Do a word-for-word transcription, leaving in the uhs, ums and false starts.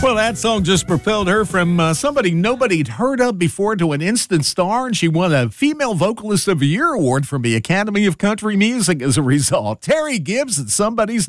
Well, that song just propelled her from uh, somebody nobody'd heard of before to an instant star, and she won a Female Vocalist of the Year award from the Academy of Country Music as a result. Terry Gibbs and Somebody's